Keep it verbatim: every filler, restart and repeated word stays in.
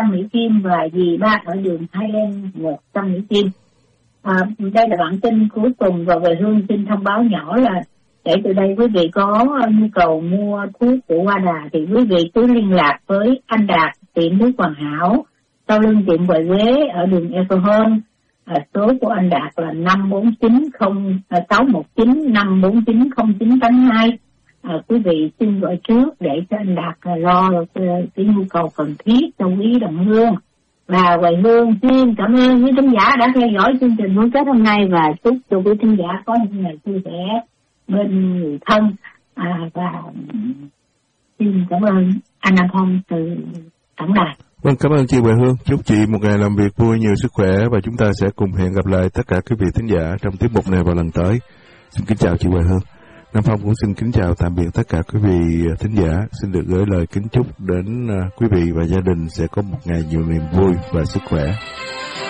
trăm Mỹ Kim và dì ba ở đường Highland một trăm Mỹ Kim. À, đây là bản tin cuối cùng và về Hương xin thông báo nhỏ là kể từ đây quý vị có nhu cầu mua thuốc của Hoa Đà thì quý vị cứ liên lạc với anh Đạt, tiệm nước Hoàn Hảo, sau lưng tiệm Hoài Quế ở đường Ecohome. À, số của anh Đạt là năm bốn chín không sáu một chín năm bốn chín không chín tám hai. À, quý vị xin gọi trước để cho anh Đạt à, lo cái nhu cầu cần thiết cho quý đồng hương. Và Hoài Hương xin cảm ơn quý khán giả đã theo dõi chương trình Muốn Kết hôm nay và chúc cho quý khán giả có những ngày vui vẻ bên người thân. À, và xin cảm ơn anh Nam Phong từ tổng đài. Vâng, cảm ơn chị Hoài Hương. Chúc chị một ngày làm việc vui, nhiều sức khỏe và chúng ta sẽ cùng hẹn gặp lại tất cả quý vị thính giả trong tiết mục này vào lần tới. Xin kính chào chị Hoài Hương. Nam Phong cũng xin kính chào tạm biệt tất cả quý vị thính giả. Xin được gửi lời kính chúc đến quý vị và gia đình sẽ có một ngày nhiều niềm vui và sức khỏe.